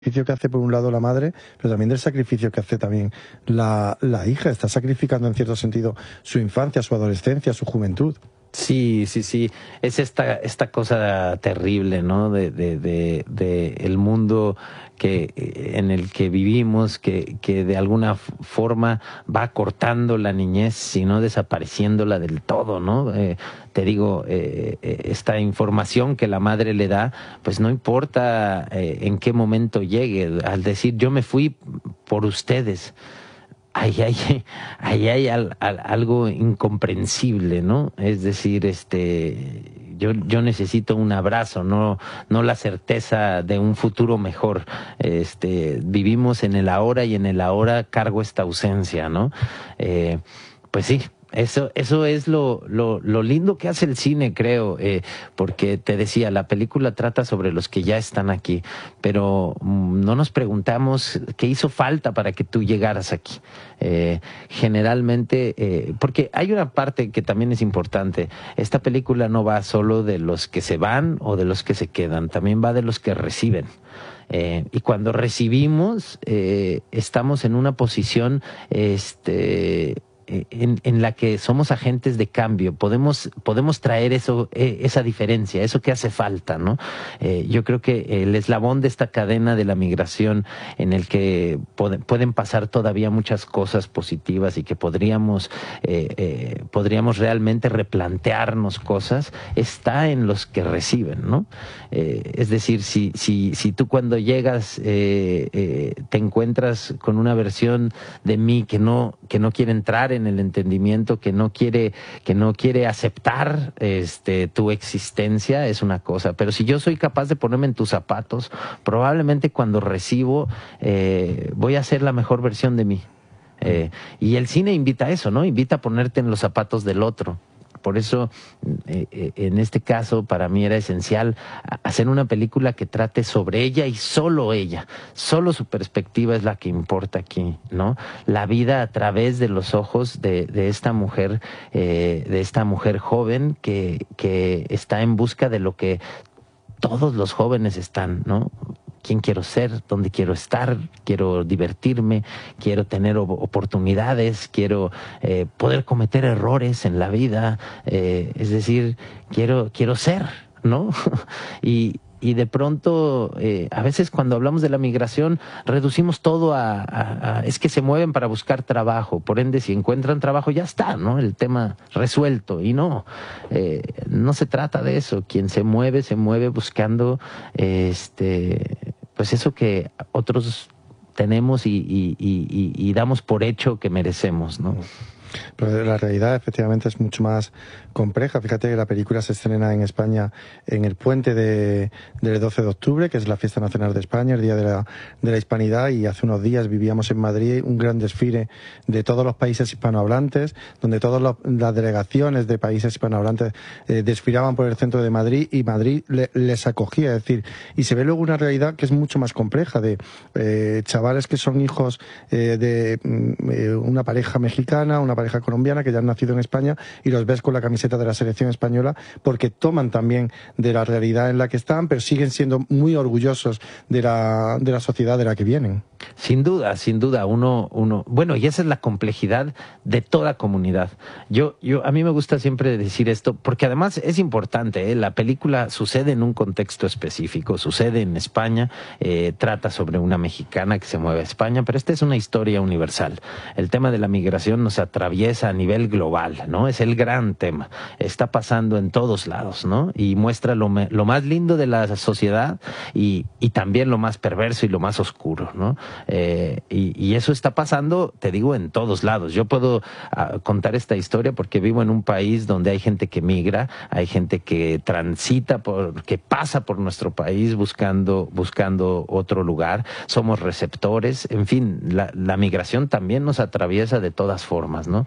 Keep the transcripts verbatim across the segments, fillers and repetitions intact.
sacrificio que hace por un lado la madre, pero también del sacrificio que hace también la, la hija. Está sacrificando en cierto sentido su infancia, su adolescencia, su juventud. Sí, sí, sí. Es esta esta cosa terrible, ¿no? De de de, de el mundo que en el que vivimos, que que de alguna forma va cortando la niñez, sino desapareciéndola del todo, ¿no? Eh, te digo, eh, esta información que la madre le da, pues no importa eh, en qué momento llegue, al decir yo me fui por ustedes. Ahí hay, ahí hay al, al, algo incomprensible, ¿no? Es decir, este, yo, yo necesito un abrazo, no, no la certeza de un futuro mejor. Este, vivimos en el ahora y en el ahora cargo esta ausencia, ¿no? Eh, pues sí. Eso, eso es lo, lo, lo lindo que hace el cine, creo, eh, porque te decía, la película trata sobre los que ya están aquí, pero mmm, no nos preguntamos qué hizo falta para que tú llegaras aquí. Eh, generalmente, eh, porque hay una parte que también es importante, esta película no va solo de los que se van o de los que se quedan, también va de los que reciben. Eh, y cuando recibimos, eh, estamos en una posición, este... En, en la que somos agentes de cambio, podemos podemos traer eso, eh, esa diferencia, eso que hace falta, ¿no? Eh, yo creo que el eslabón de esta cadena de la migración, en el que pod pueden pasar todavía muchas cosas positivas y que podríamos eh, eh, podríamos realmente replantearnos cosas, está en los que reciben, ¿no? Eh, es decir, si si si tú cuando llegas eh, eh, te encuentras con una versión de mí que no que no quiere entrar en en el entendimiento, que no quiere que no quiere aceptar este tu existencia, es una cosa, pero si yo soy capaz de ponerme en tus zapatos, probablemente cuando recibo eh, voy a ser la mejor versión de mí. Eh, y el cine invita a eso, ¿no? Invita a ponerte en los zapatos del otro. Por eso, eh, en este caso, para mí era esencial hacer una película que trate sobre ella y solo ella. Solo su perspectiva es la que importa aquí, ¿no? La vida a través de los ojos de, de esta mujer, eh, de esta mujer joven que, que está en busca de lo que todos los jóvenes están, ¿no? ¿Quién quiero ser? ¿Dónde quiero estar? Quiero divertirme, quiero tener oportunidades, quiero eh, poder cometer errores en la vida, eh, es decir, quiero, quiero ser, ¿no? y, y de pronto, eh, a veces cuando hablamos de la migración, reducimos todo a, a, a, es que se mueven para buscar trabajo, por ende, si encuentran trabajo, ya está, ¿no? El tema resuelto, y no, eh, no se trata de eso. Quien se mueve, se mueve buscando, eh, este, pues eso que otros tenemos y, y, y, y damos por hecho que merecemos, ¿no? Pero la realidad efectivamente es mucho más compleja. Fíjate que la película se estrena en España en el puente de, del doce de octubre, que es la fiesta nacional de España, el Día de la, de la Hispanidad, y hace unos días vivíamos en Madrid un gran desfile de todos los países hispanohablantes, donde todas los, las delegaciones de países hispanohablantes eh, desfilaban por el centro de Madrid, y Madrid le, les acogía, es decir, y se ve luego una realidad que es mucho más compleja, de eh, chavales que son hijos eh, de eh, una pareja mexicana, una pareja colombiana que ya han nacido en España, y los ves con la camiseta de la selección española porque toman también de la realidad en la que están, pero siguen siendo muy orgullosos de la, de la sociedad de la que vienen. Sin duda, sin duda, uno, uno, bueno, y esa es la complejidad de toda comunidad. Yo, yo, a mí me gusta siempre decir esto, porque además es importante, ¿eh? La película sucede en un contexto específico, sucede en España, eh, trata sobre una mexicana que se mueve a España, pero esta es una historia universal. El tema de la migración nos atraviesa a nivel global, ¿no? Es el gran tema. Está pasando en todos lados, ¿no? Y muestra lo, me, lo más lindo de la sociedad y, y también lo más perverso y lo más oscuro, ¿no? Eh, y, y eso está pasando, te digo, en todos lados. Yo puedo uh, contar esta historia porque vivo en un país donde hay gente que migra, hay gente que transita, por, que pasa por nuestro país buscando, buscando otro lugar. Somos receptores, en fin, la, la migración también nos atraviesa de todas formas, ¿no?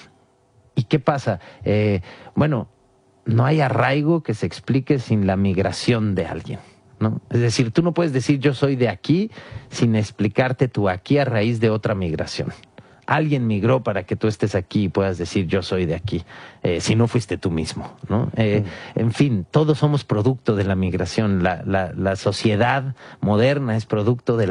¿Y qué pasa? Eh, bueno, no hay arraigo que se explique sin la migración de alguien, ¿no? Es decir, tú no puedes decir yo soy de aquí sin explicarte tu aquí a raíz de otra migración. Alguien migró para que tú estés aquí y puedas decir yo soy de aquí, eh, si no fuiste tú mismo, ¿no? Eh, mm. En fin, todos somos producto de la migración. La, la, la sociedad moderna es producto de la